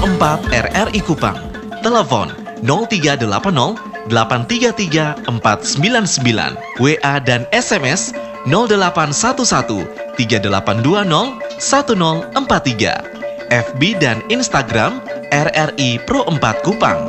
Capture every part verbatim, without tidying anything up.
empat R R I Kupang. Telepon nol tiga delapan nol delapan tiga tiga empat sembilan sembilan, W A dan S M S nol delapan satu satu tiga delapan dua nol satu nol empat tiga, F B dan Instagram R R I Pro empat Kupang.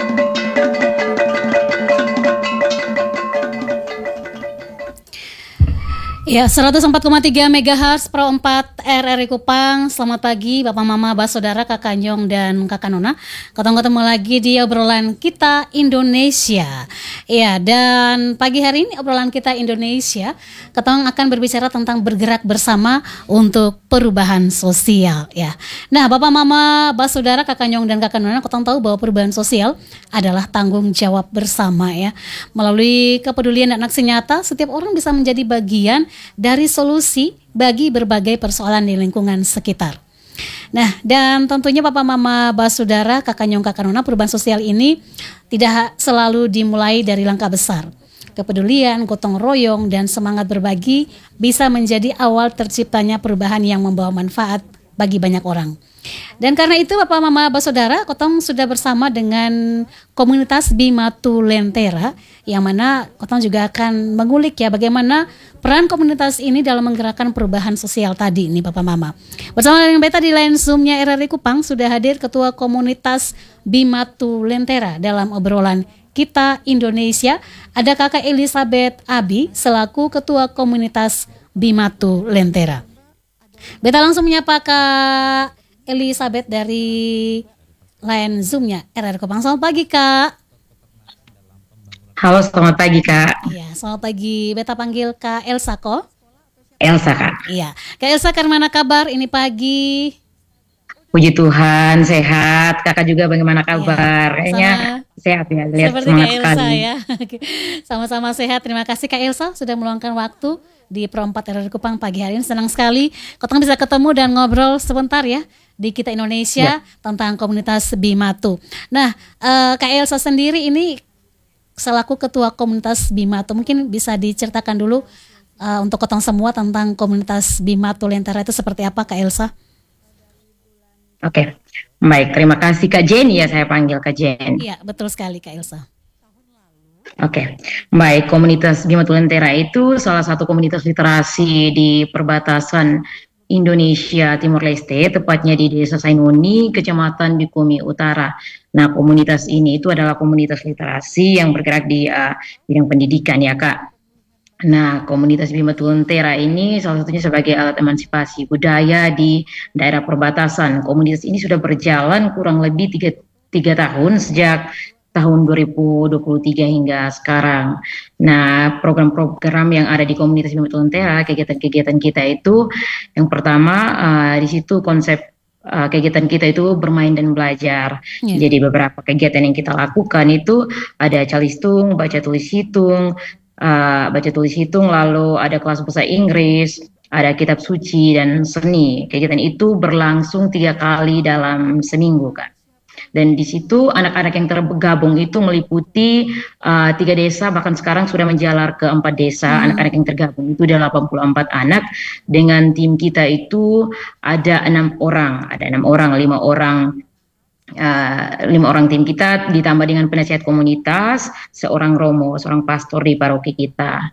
Ya, seratus empat koma tiga megahertz Pro empat R R I Kupang. Selamat pagi Bapak Mama, Bas Saudara, Kakak Nyong dan Kakak Nona. Ketemu-ketemu lagi di obrolan kita Indonesia. Ya, dan pagi hari ini obrolan kita Indonesia, kita akan berbicara tentang bergerak bersama untuk perubahan sosial ya. Nah, Bapak Mama, Bas Saudara, Kakak Nyong dan Kakak Nona, kita tahu bahwa perubahan sosial adalah tanggung jawab bersama ya. Melalui kepedulian dan aksi nyata, setiap orang bisa menjadi bagian dari solusi bagi berbagai persoalan di lingkungan sekitar. Nah, dan tentunya Papa Mama Bas Saudara, Kakak Nyong, Kakak Nona, perubahan sosial ini tidak selalu dimulai dari langkah besar. Kepedulian, gotong royong, dan semangat berbagi bisa menjadi awal terciptanya perubahan yang membawa manfaat bagi banyak orang. Dan karena itu Bapak Mama Bas Saudara, Kotong sudah bersama dengan komunitas Bimatu Lentera, yang mana Kotong juga akan mengulik ya bagaimana peran komunitas ini dalam menggerakkan perubahan sosial tadi ini Bapak Mama. Bersama dengan beta di line Zoom-nya R R I Kupang sudah hadir Ketua Komunitas Bimatu Lentera dalam obrolan kita Indonesia. Ada Kakak Elizabeth Abi selaku Ketua Komunitas Bimatu Lentera. Beta langsung menyapa Kak Elizabeth dari line Zoom-nya R R I Kupang. Selamat pagi Kak. Halo, selamat pagi Kak. Iya, selamat pagi. Beta panggil Kak Elsa kok. Elsa Kak. Iya, Kak Elsa, bagaimana kabar ini pagi? Puji Tuhan, sehat. Kakak juga bagaimana kabar? Ya, kayaknya sehat ya, lihat seperti semangat Kak Elsa sekali. ya. Sama-sama sehat. Terima kasih Kak Elsa sudah meluangkan waktu di Pro empat R R I Kupang pagi hari ini. Senang sekali Kotong bisa ketemu dan ngobrol sebentar ya di Kita Indonesia ya, tentang komunitas Bimatu. Nah, uh, Kak Elsa sendiri ini selaku ketua komunitas Bimatu, mungkin bisa diceritakan dulu uh, untuk Kotong semua tentang komunitas Bimatu Lentera itu seperti apa Kak Elsa? Oke, baik, terima kasih Kak Jenny ya, saya panggil Kak Jen. Iya, betul sekali Kak Elsa. Oke, baik, komunitas Bimatu Lentera itu salah satu komunitas literasi di perbatasan Indonesia Timur Leste, tepatnya di Desa Sainoni, Kecamatan Bikuni Utara. Nah, komunitas ini itu adalah komunitas literasi yang bergerak di uh, bidang pendidikan ya Kak. Nah, komunitas Bimatu Lentera ini salah satunya sebagai alat emansipasi budaya di daerah perbatasan. Komunitas ini sudah berjalan kurang lebih tiga, tiga tahun sejak tahun dua ribu dua puluh tiga hingga sekarang. Nah, program-program yang ada di komunitas Bimatu Lentera, kegiatan-kegiatan kita itu, yang pertama uh, di situ konsep uh, kegiatan kita itu bermain dan belajar. Yeah. Jadi beberapa kegiatan yang kita lakukan itu ada calistung, baca tulis hitung, uh, baca tulis hitung, lalu ada kelas bahasa Inggris, ada kitab suci dan seni. Kegiatan itu berlangsung tiga kali dalam seminggu, Kak. Dan di situ anak-anak yang tergabung itu meliputi uh, tiga desa, bahkan sekarang sudah menjalar ke empat desa. Hmm. Anak-anak yang tergabung itu ada delapan puluh empat anak. Dengan tim kita itu ada enam orang, ada enam orang, lima orang, uh, lima orang tim kita ditambah dengan penasihat komunitas, seorang romo, seorang pastor di paroki kita.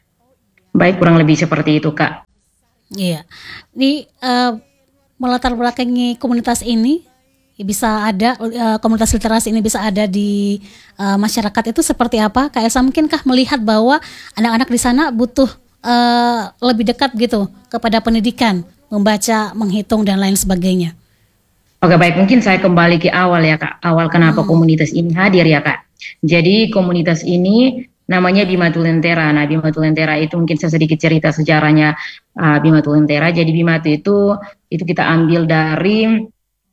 Baik, kurang lebih seperti itu, Kak. Iya, di uh, melatar belakangi komunitas ini. Bisa ada uh, komunitas literasi ini bisa ada di uh, masyarakat itu seperti apa? Kak Elsa mungkinkah melihat bahwa anak-anak di sana butuh uh, lebih dekat gitu kepada pendidikan, membaca, menghitung dan lain sebagainya? Oke, baik, mungkin saya kembali ke awal ya Kak. Awal kenapa hmm. komunitas ini hadir ya Kak. Jadi komunitas ini namanya Bimatu Lentera. Nah, Bimatu Lentera itu mungkin saya sedikit cerita sejarahnya uh, Bimatu Lentera. Jadi Bimatu itu itu kita ambil dari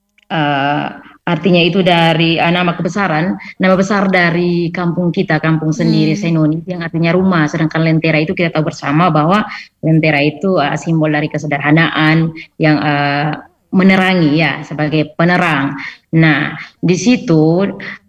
Uh, artinya itu dari uh, nama kebesaran, nama besar dari kampung kita, kampung sendiri, hmm. Sainoni, yang artinya rumah. Sedangkan Lentera itu kita tahu bersama bahwa Lentera itu uh, simbol dari kesederhanaan yang uh, menerangi ya, sebagai penerang. Nah, di situ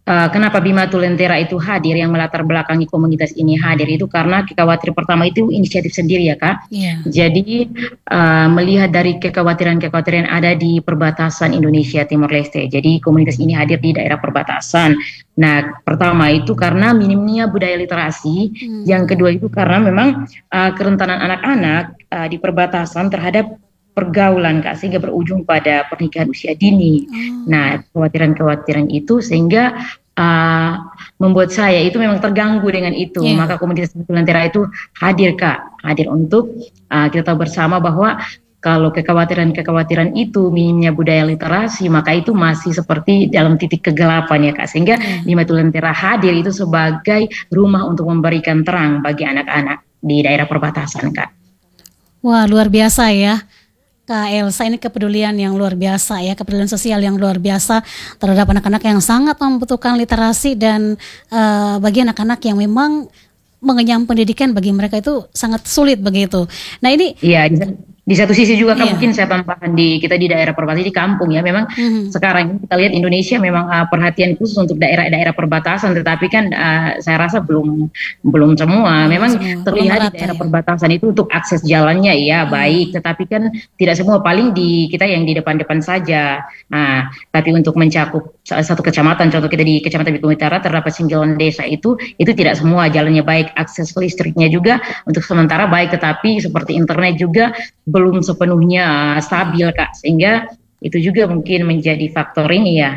Uh, kenapa Bima Tulentera itu hadir, yang melatar belakangi komunitas ini hadir itu karena kekhawatiran pertama itu inisiatif sendiri ya Kak. Yeah. Jadi uh, melihat dari kekhawatiran-kekhawatiran ada di perbatasan Indonesia Timor Leste. Jadi komunitas ini hadir di daerah perbatasan. Nah, pertama itu karena minimnya budaya literasi. Hmm. Yang kedua itu karena memang uh, kerentanan anak-anak uh, di perbatasan terhadap pergaulan Kak, sehingga berujung pada pernikahan usia dini. Oh. Nah, kekhawatiran-kekhawatiran itu sehingga uh, membuat saya itu memang terganggu dengan itu. Yeah. Maka komunitas Tulentera itu hadir Kak, hadir untuk uh, kita tahu bersama bahwa kalau kekhawatiran-kekhawatiran itu minimnya budaya literasi, maka itu masih seperti dalam titik kegelapan ya Kak. Sehingga Bima Tulentera hadir itu sebagai rumah untuk memberikan terang bagi anak-anak di daerah perbatasan Kak. Wah, luar biasa ya Kak Elsa, ini kepedulian yang luar biasa ya, kepedulian sosial yang luar biasa terhadap anak-anak yang sangat membutuhkan literasi dan uh, bagi anak-anak yang memang mengenyam pendidikan bagi mereka itu sangat sulit begitu. Nah ini iya, di satu sisi juga kan, yeah, mungkin saya tambahkan di kita di daerah perbatasan di kampung ya, memang mm-hmm. sekarang ini kita lihat Indonesia memang uh, perhatian khusus untuk daerah-daerah perbatasan, tetapi kan uh, saya rasa belum belum semua. Memang semua. Terlihat di daerah ya. Perbatasan itu untuk akses jalannya ya hmm. baik, tetapi kan tidak semua, paling di kita yang di depan-depan saja. Nah, tapi untuk mencakup satu kecamatan, contoh kita di Kecamatan Bikung Utara terdapat sembilan desa itu, itu tidak semua jalannya baik, akses listriknya juga untuk sementara baik, tetapi seperti internet juga belum sepenuhnya stabil Kak, sehingga itu juga mungkin menjadi faktor ini ya,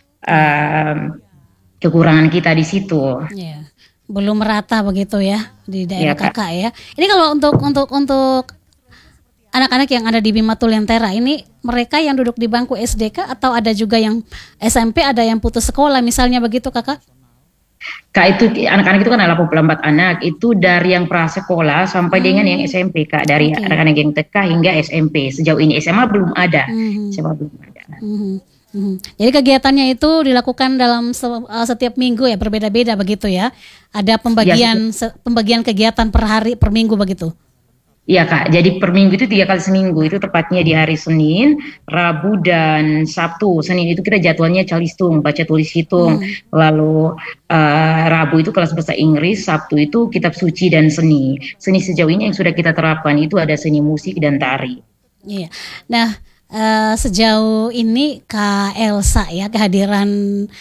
um, kekurangan kita di situ. Yeah. Belum merata begitu ya di daerah ya, Kak. Kakak ya. Ini kalau untuk untuk untuk anak-anak yang ada di Bima Tulentera ini, mereka yang duduk di bangku S D K atau ada juga yang S M P, ada yang putus sekolah misalnya begitu Kakak? Kak, itu anak-anak itu kan ada delapan puluh empat anak, itu dari yang prasekolah sampai hmm. dengan yang S M P Kak, dari okay. anak-anak yang T K hingga S M P. Sejauh ini S M A belum ada. Hmm. S M A belum ada. Hmm. Hmm. Jadi kegiatannya itu dilakukan dalam setiap minggu ya, berbeda-beda begitu ya. Ada pembagian ya, pembagian kegiatan per hari, per minggu begitu. Iya Kak, jadi per minggu itu tiga kali seminggu, itu tepatnya di hari Senin, Rabu, dan Sabtu. Senin itu kita jadwalnya calistung, baca tulis hitung, hmm. lalu uh, Rabu itu kelas bahasa Inggris, Sabtu itu kitab suci dan seni. Seni sejauh ini yang sudah kita terapkan itu ada seni musik dan tari. Iya, nah uh, sejauh ini Kak Elsa ya, kehadiran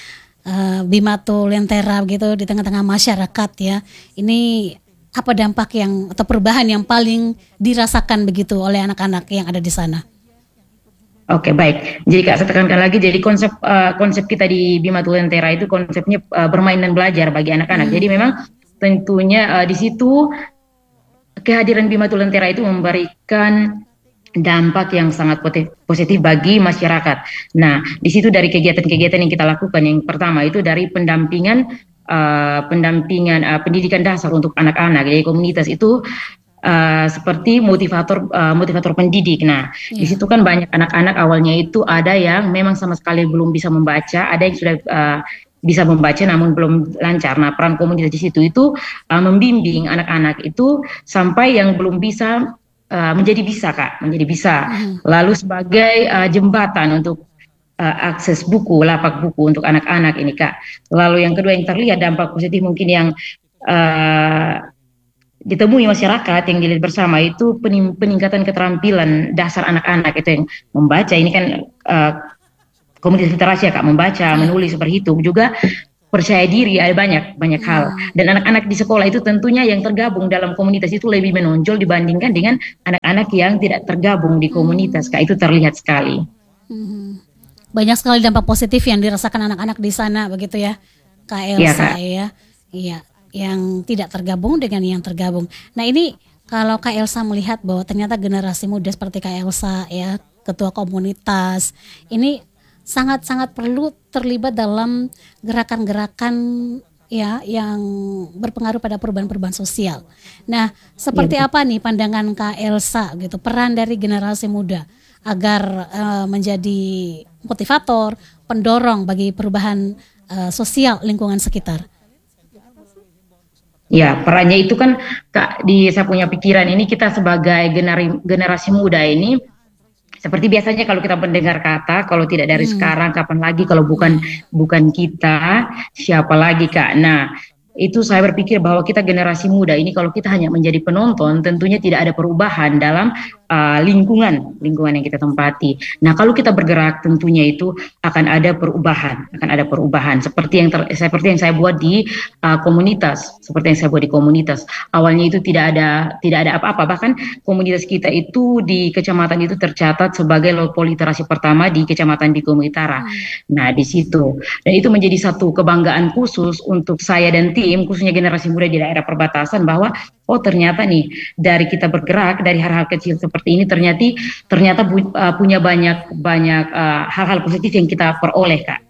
uh, Bima Tulentera gitu di tengah-tengah masyarakat ya, ini apa dampak yang atau perubahan yang paling dirasakan begitu oleh anak-anak yang ada di sana? Oke, baik. Jadi Kak, saya tekankan lagi, jadi konsep uh, konsep kita di Bima Tulentera itu konsepnya uh, bermain dan belajar bagi anak-anak. Hmm. Jadi memang tentunya uh, di situ kehadiran Bima Tulentera itu memberikan dampak yang sangat positif bagi masyarakat. Nah, di situ dari kegiatan-kegiatan yang kita lakukan, yang pertama itu dari pendampingan Uh, pendampingan uh, pendidikan dasar untuk anak-anak. Jadi komunitas itu uh, seperti motivator uh, motivator pendidik. Nah, yeah. di situ kan banyak anak-anak awalnya itu ada yang memang sama sekali belum bisa membaca, ada yang sudah uh, bisa membaca namun belum lancar. Nah, peran komunitas di situ itu uh, membimbing anak-anak itu sampai yang belum bisa uh, menjadi bisa Kak, menjadi bisa. Mm. Lalu sebagai uh, jembatan untuk Uh, akses buku, lapak buku untuk anak-anak ini Kak. Lalu yang kedua yang terlihat dampak positif mungkin yang uh, ditemui masyarakat yang dilihat bersama itu pening- peningkatan keterampilan dasar anak-anak itu yang membaca. Ini kan uh, komunitas literasi ya Kak, membaca, menulis, berhitung, juga percaya diri, ada banyak banyak hal. Dan anak-anak di sekolah itu tentunya yang tergabung dalam komunitas itu lebih menonjol dibandingkan dengan anak-anak yang tidak tergabung di komunitas Kak. Itu terlihat sekali. Hmm. Banyak sekali dampak positif yang dirasakan anak-anak di sana begitu ya Kak Elsa ya, ya, yang tidak tergabung dengan yang tergabung. Nah ini kalau Kak Elsa melihat bahwa ternyata generasi muda seperti Kak Elsa ya, ketua komunitas, ini sangat-sangat perlu terlibat dalam gerakan-gerakan ya yang berpengaruh pada perubahan-perubahan sosial. Nah seperti ya, apa nih pandangan Kak Elsa gitu, peran dari generasi muda agar uh, menjadi motivator, pendorong bagi perubahan uh, sosial lingkungan sekitar? Ya, perannya itu kan Kak, di saya punya pikiran ini, kita sebagai generasi, generasi muda ini Seperti biasanya kalau kita mendengar kata, kalau tidak dari Hmm. sekarang, kapan lagi? Kalau bukan bukan kita, siapa lagi, Kak? Nah, itu saya berpikir bahwa kita generasi muda ini kalau kita hanya menjadi penonton, tentunya tidak ada perubahan dalam uh, lingkungan, lingkungan yang kita tempati. Nah, kalau kita bergerak, tentunya itu akan ada perubahan, akan ada perubahan. Seperti yang ter, seperti yang saya buat di uh, komunitas, seperti yang saya buat di komunitas. Awalnya itu tidak ada tidak ada apa-apa, bahkan komunitas kita itu di kecamatan itu tercatat sebagai lopo literasi pertama di kecamatan di Utara. Nah, di situ. Dan itu menjadi satu kebanggaan khusus untuk saya dan tim, khususnya generasi muda di daerah perbatasan, bahwa oh ternyata nih dari kita bergerak dari hal-hal kecil seperti ini ternyata ternyata bu, uh, punya banyak banyak uh, hal-hal positif yang kita peroleh, Kak.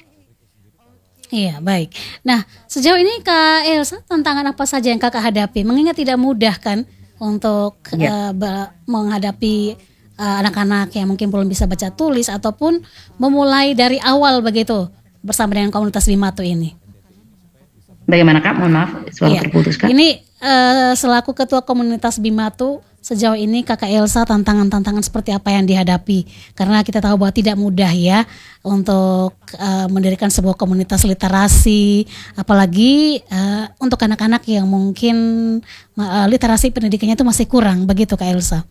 Iya, baik. Nah, sejauh ini Kak Elsa, tantangan apa saja yang Kakak hadapi? Mengingat tidak mudah kan untuk Iya. uh, be- menghadapi uh, anak-anak yang mungkin belum bisa baca tulis ataupun memulai dari awal begitu bersama dengan komunitas Bimatu ini. Bagaimana, Kak? Mohon maaf, suara Iya. terputus, Kak. Ini uh, selaku ketua komunitas Bimatu, sejauh ini Kakak Elsa tantangan-tantangan seperti apa yang dihadapi? Karena kita tahu bahwa tidak mudah ya untuk uh, mendirikan sebuah komunitas literasi, apalagi uh, untuk anak-anak yang mungkin uh, literasi pendidikannya itu masih kurang, begitu Kak Elsa?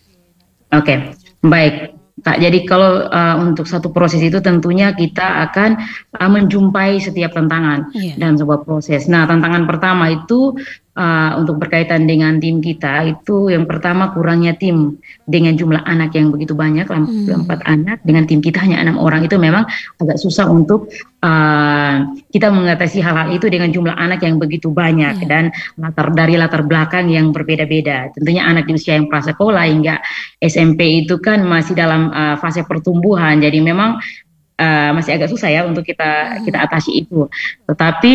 Oke, baik. Kak, jadi kalau uh, untuk satu proses itu tentunya kita akan uh, menjumpai setiap tantangan Iya. dalam sebuah proses. Nah, tantangan pertama itu uh, untuk berkaitan dengan tim kita, itu yang pertama kurangnya tim dengan jumlah anak yang begitu banyak, Hmm. empat anak, dengan tim kita hanya enam orang, itu memang agak susah untuk uh, kita mengatasi hal-hal itu dengan jumlah anak yang begitu banyak. Iya. Dan latar dari latar belakang yang berbeda-beda. Tentunya anak di usia yang prasekolah hingga S M P itu kan masih dalam uh, fase pertumbuhan, jadi memang uh, masih agak susah ya untuk kita Hmm. kita atasi itu. Tetapi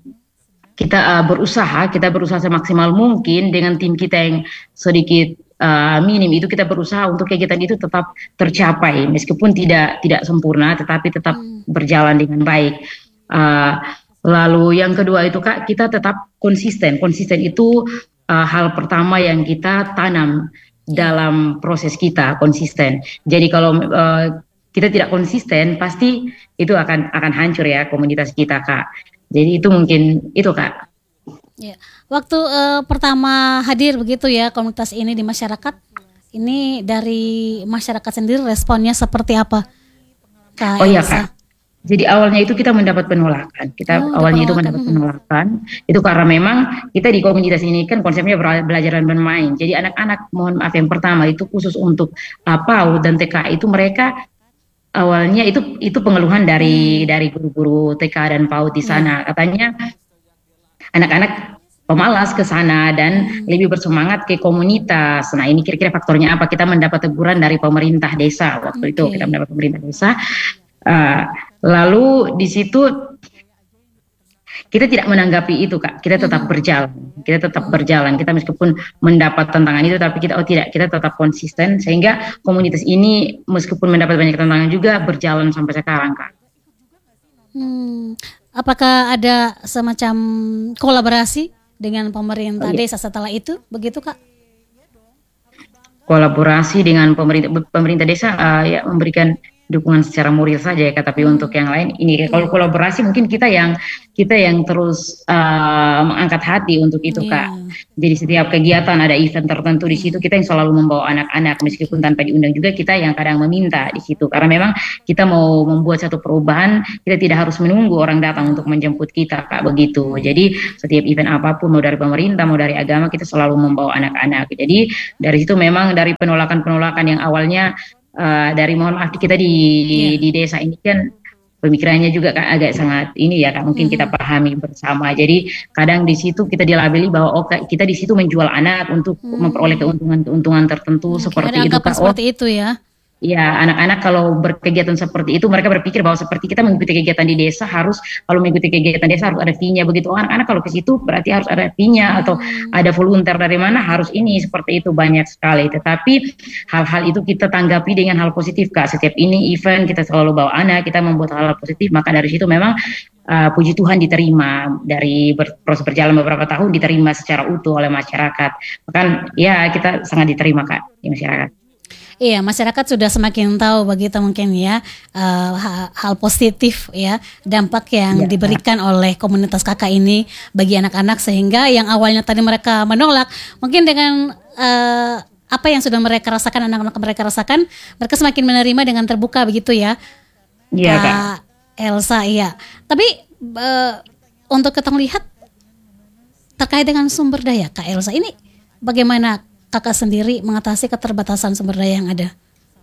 kita uh, berusaha, kita berusaha semaksimal mungkin dengan tim kita yang sedikit uh, minim itu, kita berusaha untuk kegiatan itu tetap tercapai meskipun tidak tidak sempurna, tetapi tetap Hmm. berjalan dengan baik. Uh, lalu yang kedua itu, Kak, kita tetap konsisten. Konsisten itu uh, hal pertama yang kita tanam dalam proses kita, konsisten. Jadi kalau uh, kita tidak konsisten, pasti itu akan akan hancur ya komunitas kita, Kak. Jadi itu mungkin itu, Kak. Ya. Waktu uh, pertama hadir begitu ya komunitas ini di masyarakat, ini dari masyarakat sendiri responnya seperti apa, Kak Oh iya, Elsa? Kak. Jadi awalnya itu kita mendapat penolakan. Kita Oh, ada awalnya itu penolakan. mendapat Hmm. penolakan. Itu karena memang kita di komunitas ini kan konsepnya bela- belajar dan bermain. Jadi anak-anak, mohon maaf, yang pertama itu khusus untuk uh, PAUD dan T K itu mereka awalnya itu itu pengeluhan dari dari guru-guru T K dan PAUD di sana. Katanya anak-anak pemalas ke sana dan lebih bersemangat ke komunitas. Nah, ini kira-kira faktornya apa? Kita mendapat teguran dari pemerintah desa waktu itu. Oke. Kita mendapat pemerintah desa. Uh, lalu di situ kita tidak menanggapi itu, Kak. Kita tetap berjalan. Kita tetap berjalan. Kita meskipun mendapat tantangan itu, tapi kita oh tidak, kita tetap konsisten sehingga komunitas ini meskipun mendapat banyak tantangan juga berjalan sampai sekarang, Kak. Hmm. Apakah ada semacam kolaborasi dengan pemerintah Oh, iya. desa setelah itu, begitu Kak? Kolaborasi dengan pemerintah pemerintah desa uh, ya memberikan dukungan secara moral saja ya, Kak. Tapi Hmm. untuk yang lain ini kalau kolaborasi mungkin kita yang kita yang terus uh, mengangkat hati untuk itu, Iya. Kak. Jadi setiap kegiatan ada event tertentu di situ, kita yang selalu membawa anak-anak meskipun tanpa diundang juga, kita yang kadang meminta di situ karena memang kita mau membuat satu perubahan, kita tidak harus menunggu orang datang untuk menjemput kita, Kak, begitu. Jadi setiap event apapun mau dari pemerintah mau dari agama, kita selalu membawa anak-anak. Jadi dari situ memang dari penolakan-penolakan yang awalnya uh, dari mohon maaf kita di Iya. di desa ini kan pemikirannya juga kan agak sangat ini ya, Kak, mungkin kita pahami bersama. Jadi kadang di situ kita dilabeli bahwa oh Kak, kita di situ menjual anak untuk memperoleh keuntungan-keuntungan tertentu Oke, seperti ada itu, anggapan Kak. Oh seperti itu ya. ya, anak-anak kalau berkegiatan seperti itu mereka berpikir bahwa seperti kita mengikuti kegiatan di desa harus kalau mengikuti kegiatan desa harus ada fee-nya begitu. Oh, anak-anak kalau ke situ berarti harus ada fee-nya atau ada volunteer dari mana harus ini seperti itu, banyak sekali. Tetapi hal-hal itu kita tanggapi dengan hal positif, Kak. Setiap ini event kita selalu bawa anak, kita membuat hal-hal positif, maka dari situ memang uh, puji Tuhan diterima dari ber, proses berjalan beberapa tahun diterima secara utuh oleh masyarakat. Bahkan ya kita sangat diterima, Kak, di masyarakat. Iya, masyarakat sudah semakin tahu begitu mungkin ya uh, ha- hal positif ya dampak yang Ya, diberikan oleh komunitas kakak ini bagi anak-anak, sehingga yang awalnya tadi mereka menolak mungkin dengan uh, apa yang sudah mereka rasakan, anak-anak mereka rasakan, mereka semakin menerima dengan terbuka begitu ya. iya Kak. Kak Elsa, iya. Tapi uh, untuk kita lihat terkait dengan sumber daya, Kak Elsa, ini bagaimana kakak sendiri mengatasi keterbatasan sumber daya yang ada?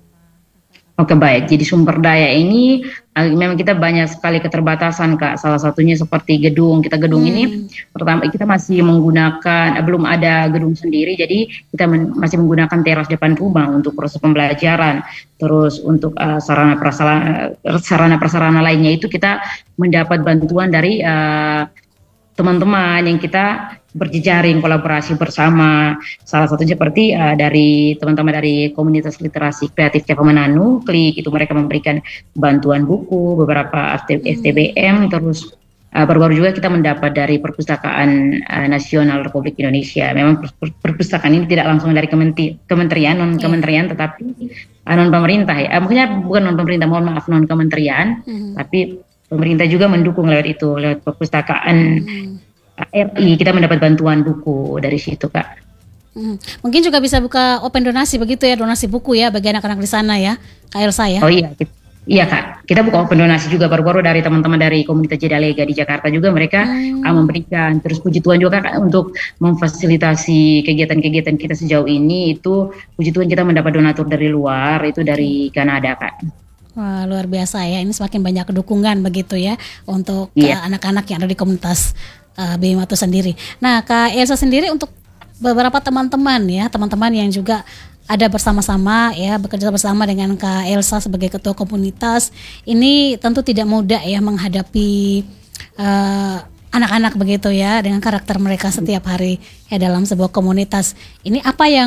Oke, baik. Jadi sumber daya ini eh, memang kita banyak sekali keterbatasan, Kak. Salah satunya seperti gedung. Kita gedung ini Hmm. pertama kita masih menggunakan eh, belum ada gedung sendiri, jadi kita men- masih menggunakan teras depan rumah untuk proses pembelajaran. Terus untuk eh, sarana prasarana sarana prasarana lainnya itu kita mendapat bantuan dari eh, teman-teman yang kita berjejaring kolaborasi bersama, salah satunya seperti uh, dari teman-teman dari komunitas literasi kreatif Capa Menanu, Klik, itu mereka memberikan bantuan buku, beberapa F T B M, terus uh, baru-baru juga kita mendapat dari Perpustakaan uh, Nasional Republik Indonesia. Memang per- per- perpustakaan ini tidak langsung dari kementi- kementerian, non kementerian, tetapi uh, non pemerintah ya, uh, maksudnya bukan non pemerintah, mohon maaf, non kementerian, Hmm. tapi pemerintah juga mendukung lewat itu, lewat perpustakaan Hmm. R I, kita mendapat bantuan buku dari situ, Kak. Hmm. Mungkin juga bisa buka open donasi begitu ya, donasi buku ya bagi anak-anak di sana ya, Kak Elsa ya. Oh iya, kita, iya Kak, kita buka open donasi juga baru-baru dari teman-teman dari komunitas Jedalega di Jakarta juga, mereka Hmm. uh, memberikan. Terus puji Tuhan juga Kak, untuk memfasilitasi kegiatan-kegiatan kita sejauh ini, itu puji Tuhan kita mendapat donatur dari luar, itu dari Kanada, Kak. Wah, luar biasa ya, ini semakin banyak dukungan begitu ya untuk Iya. uh, anak-anak yang ada di komunitas uh, B I M A T U sendiri. Nah, Kak Elsa sendiri untuk beberapa teman-teman ya, teman-teman yang juga ada bersama-sama ya, bekerja bersama dengan Kak Elsa sebagai ketua komunitas, ini tentu tidak mudah ya menghadapi uh, anak-anak begitu ya, dengan karakter mereka setiap hari ya dalam sebuah komunitas. Ini apa yang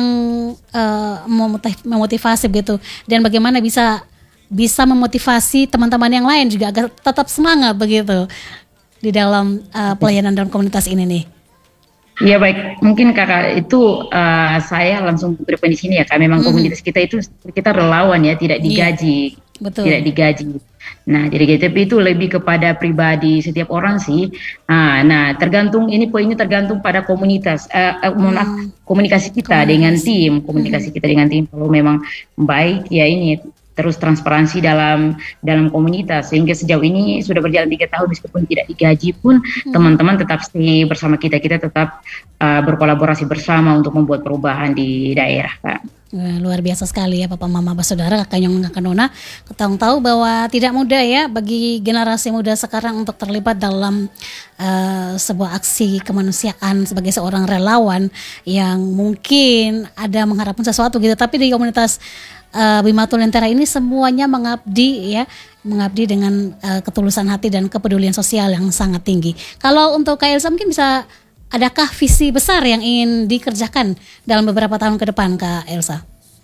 uh, memotiv- memotivasi begitu, dan bagaimana bisa bisa memotivasi teman-teman yang lain juga agar tetap semangat begitu di dalam uh, pelayanan dalam komunitas ini nih. Iya baik, mungkin Kakak itu uh, saya langsung berpoin di sini ya Kak, memang Mhm. komunitas kita itu kita relawan ya, tidak Iya. digaji, Betul. tidak digaji. Nah, jadi G T P itu lebih kepada pribadi setiap orang sih. Nah, nah tergantung ini poinnya tergantung pada komunitas, eh, eh, mohon maaf, Hmm. komunikasi kita Komunikasi. dengan tim, komunikasi kita dengan tim. Kalau memang baik ya ini terus transparansi dalam dalam komunitas, sehingga sejauh ini sudah berjalan tiga tahun meskipun tidak digaji pun teman-teman tetap stay bersama kita, kita tetap uh, berkolaborasi bersama untuk membuat perubahan di daerah, Kak. Wah, luar biasa sekali ya Bapak Mama Basaudara, Kakak Nyong Kakak Nona. Kita tahu bahwa tidak mudah ya bagi generasi muda sekarang untuk terlibat dalam uh, sebuah aksi kemanusiaan sebagai seorang relawan yang mungkin ada mengharapkan sesuatu gitu, tapi di komunitas uh, B I M A T U Lentera ini semuanya mengabdi ya, mengabdi dengan uh, ketulusan hati dan kepedulian sosial yang sangat tinggi. Kalau untuk Kak Elsa mungkin bisa, adakah visi besar yang ingin dikerjakan dalam beberapa tahun ke depan, Kak Elsa?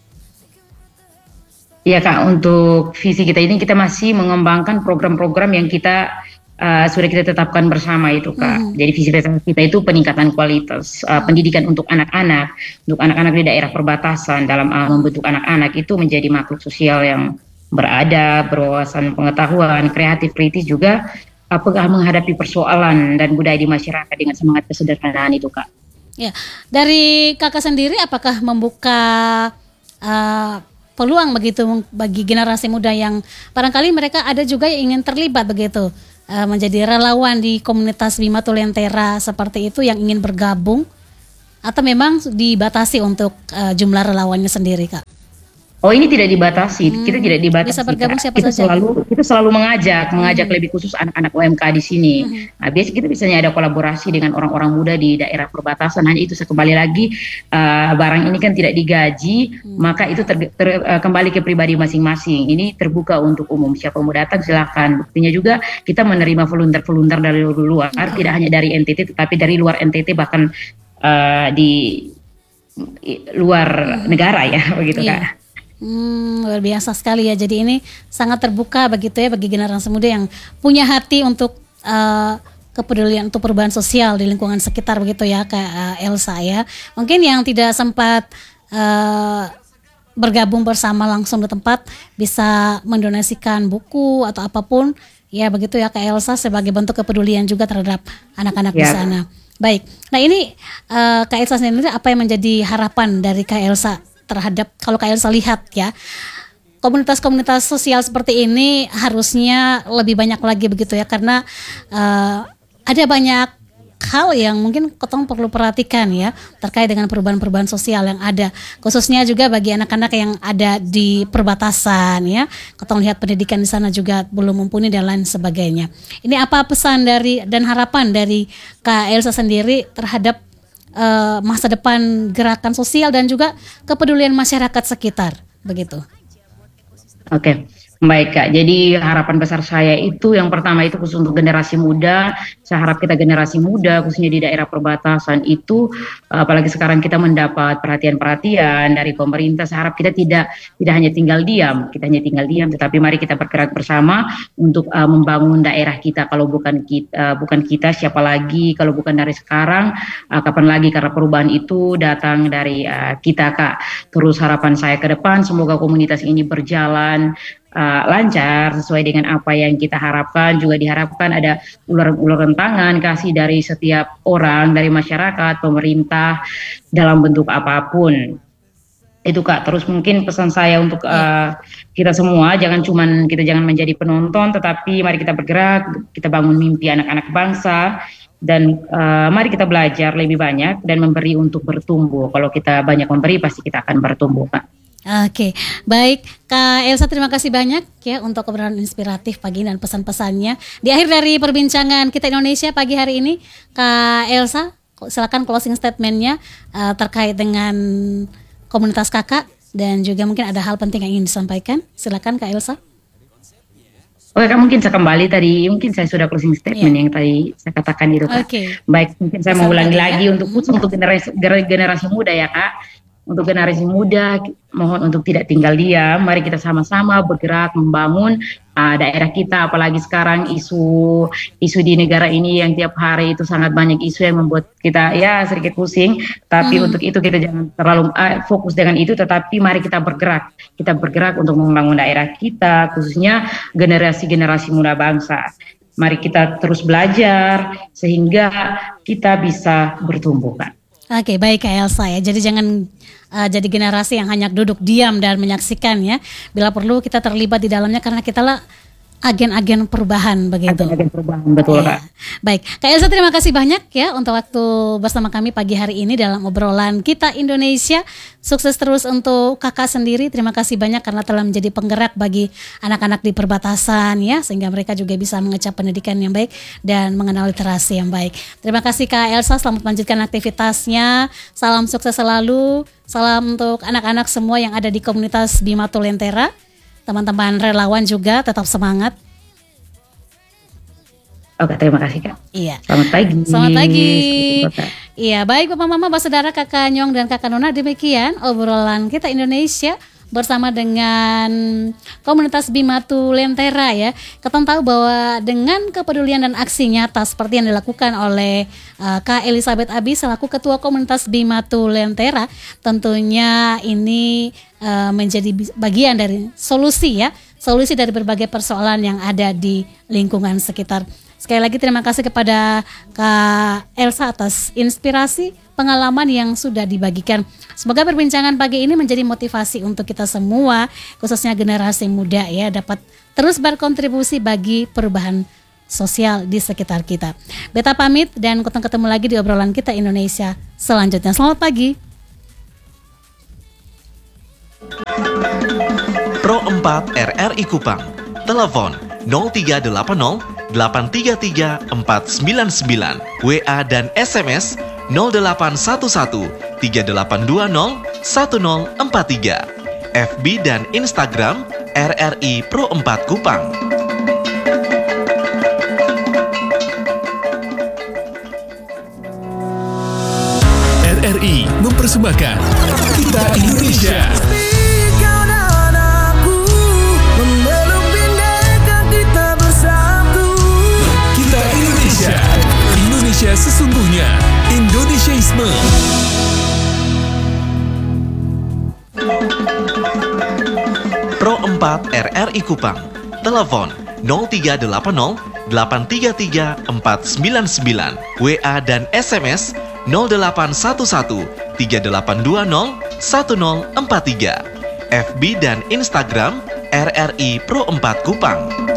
Iya Kak, untuk visi kita ini kita masih mengembangkan program-program yang kita uh, sudah kita tetapkan bersama itu Kak. Mhm. Jadi visi kita itu peningkatan kualitas uh, pendidikan untuk anak-anak, untuk anak-anak di daerah perbatasan, dalam uh, membentuk anak-anak itu menjadi makhluk sosial yang beradab, berwawasan pengetahuan, kreatif, kritis, juga apakah menghadapi persoalan dan budaya di masyarakat dengan semangat kesederhanaan itu Kak. Ya, dari kakak sendiri apakah membuka uh, peluang begitu bagi generasi muda yang barangkali mereka ada juga yang ingin terlibat begitu uh, menjadi relawan di komunitas B I M A T U Lentera seperti itu, yang ingin bergabung, atau memang dibatasi untuk uh, jumlah relawannya sendiri, Kak? Oh, ini tidak dibatasi, Hmm, kita tidak dibatasi. bisa bergabung Kak. siapa kita saja? selalu kita selalu mengajak, mengajak lebih khusus anak-anak U M K di sini. Hmm. Nah, biasanya kita biasanya ada kolaborasi dengan orang-orang muda di daerah perbatasan. Hanya itu, saya kembali lagi uh, barang ini kan tidak digaji, maka itu ter, ter, uh, kembali ke pribadi masing-masing. Ini terbuka untuk umum, siapa mau datang silakan. Buktinya juga kita menerima volunteer-volunteer dari luar, tidak hanya dari N T T tetapi dari luar N T T, bahkan uh, di i- luar negara ya, begitu Iya. Kak. Hmm, luar biasa sekali ya. Jadi ini sangat terbuka begitu ya bagi generasi muda yang punya hati untuk uh, kepedulian untuk perubahan sosial di lingkungan sekitar begitu ya, Kak uh, Elsa ya. Mungkin yang tidak sempat uh, bergabung bersama langsung di tempat, bisa mendonasikan buku atau apapun. Ya begitu ya Kak Elsa, sebagai bentuk kepedulian juga terhadap anak-anak di Ya. sana. Baik, nah ini uh, Kak Elsa sendiri apa yang menjadi harapan dari Kak Elsa terhadap, kalau Kak Elsa lihat ya, komunitas-komunitas sosial seperti ini harusnya lebih banyak lagi begitu ya, karena uh, ada banyak hal yang mungkin Kotong perlu perhatikan ya terkait dengan perubahan-perubahan sosial yang ada, khususnya juga bagi anak-anak yang ada di perbatasan ya. Kotong lihat pendidikan di sana juga belum mumpuni dan lain sebagainya. Ini apa pesan dari dan harapan dari Kak Elsa sendiri terhadap uh, masa depan gerakan sosial dan juga kepedulian masyarakat sekitar begitu? Oke, baik Kak. Jadi harapan besar saya itu yang pertama itu khusus untuk generasi muda. Saya harap kita generasi muda khususnya di daerah perbatasan itu, apalagi sekarang kita mendapat perhatian-perhatian dari pemerintah. Saya harap kita tidak tidak hanya tinggal diam, kita hanya tinggal diam, tetapi mari kita bergerak bersama untuk uh, membangun daerah kita. Kalau bukan kita, uh, bukan kita siapa lagi? Kalau bukan dari sekarang, uh, kapan lagi? Karena perubahan itu datang dari uh, kita Kak. Terus harapan saya ke depan, semoga komunitas ini berjalan Uh, lancar sesuai dengan apa yang kita harapkan. Juga diharapkan ada uluran-uluran tangan kasih dari setiap orang, dari masyarakat, pemerintah dalam bentuk apapun. Itu Kak. Terus mungkin pesan saya untuk uh, kita semua, jangan cuman kita jangan menjadi penonton, tetapi mari kita bergerak, kita bangun mimpi anak-anak bangsa. Dan uh, mari kita belajar lebih banyak dan memberi untuk bertumbuh. Kalau kita banyak memberi, pasti kita akan bertumbuh Kak. Oke, baik Kak Elsa, terima kasih banyak ya untuk obrolan inspiratif pagi ini dan pesan-pesannya. Di akhir dari perbincangan Kita Indonesia pagi hari ini, Kak Elsa silakan closing statementnya uh, terkait dengan komunitas kakak dan juga mungkin ada hal penting yang ingin disampaikan. Silakan Kak Elsa. Oke Kak, mungkin saya kembali tadi, mungkin saya sudah closing statement yeah. yang tadi saya katakan itu Kak. Okay. Baik, mungkin saya mau Sampai ulangi ya. lagi untuk khusus untuk generasi generasi muda ya Kak. Untuk generasi muda, mohon untuk tidak tinggal diam. Mari kita sama-sama bergerak membangun uh, daerah kita. Apalagi sekarang isu isu di negara ini yang tiap hari itu sangat banyak isu yang membuat kita ya sedikit pusing. Tapi hmm. untuk itu kita jangan terlalu uh, fokus dengan itu. Tetapi mari kita bergerak. Kita bergerak untuk membangun daerah kita, khususnya generasi-generasi muda bangsa. Mari kita terus belajar sehingga kita bisa bertumbuh Kak. Oke, baik Kak Elsa ya. Jadi jangan uh, jadi generasi yang hanya duduk diam dan menyaksikan ya. Bila perlu kita terlibat di dalamnya karena kita lah agen-agen perubahan begitu. Agen-agen perubahan, betul ya. Kak. Baik, Kak Elsa terima kasih banyak ya untuk waktu bersama kami pagi hari ini dalam obrolan Kita Indonesia. Sukses terus untuk kakak sendiri. Terima kasih banyak karena telah menjadi penggerak bagi anak-anak di perbatasan ya, sehingga mereka juga bisa mengecap pendidikan yang baik dan mengenal literasi yang baik. Terima kasih Kak Elsa, selamat melanjutkan aktivitasnya. Salam sukses selalu. Salam untuk anak-anak semua yang ada di komunitas Bima Tulentera. Teman-teman relawan juga tetap semangat. Oke, terima kasih Kak. Iya. Selamat pagi. Selamat pagi. Iya, baik Bapak Mama, Bapak Saudara, Kakak Nyong dan Kakak Nona, demikian obrolan Kita Indonesia bersama dengan komunitas Bima Tulentera ya. Kita tahu bahwa dengan kepedulian dan aksi nyata seperti yang dilakukan oleh uh, Kak Elizabeth Abi selaku Ketua Komunitas Bima Tulentera, tentunya ini uh, menjadi bagian dari solusi ya, solusi dari berbagai persoalan yang ada di lingkungan sekitar. Sekali lagi terima kasih kepada Kak Elsa atas inspirasi pengalaman yang sudah dibagikan. Semoga perbincangan pagi ini menjadi motivasi untuk kita semua, khususnya generasi muda ya, dapat terus berkontribusi bagi perubahan sosial di sekitar kita. Beta pamit dan kita ketemu lagi di obrolan Kita Indonesia selanjutnya. Selamat pagi. Pro empat R R I Kupang. Telepon nol tiga delapan nol delapan tiga tiga empat sembilan sembilan. W A dan S M S nol delapan satu satu tiga delapan dua nol satu nol empat tiga. F B dan Instagram R R I Pro empat Kupang. R R I mempersembahkan Kita Indonesia. Kita Indonesia. Indonesia sesungguhnya. Indonesiaisme. empat R R I Kupang. Telepon nol tiga delapan nol delapan tiga tiga empat sembilan sembilan. W A dan S M S nol delapan satu satu tiga delapan dua nol satu nol empat tiga. F B dan Instagram R R I Pro empat Kupang.